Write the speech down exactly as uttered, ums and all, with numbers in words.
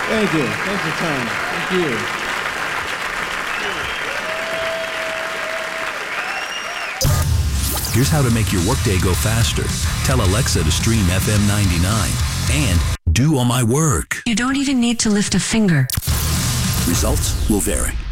Thank you. Thanks for turning. Thank you. Here's how to make your workday go faster. Tell Alexa to stream F M ninety-nine and do all my work. You don't even need to lift a finger. Results will vary.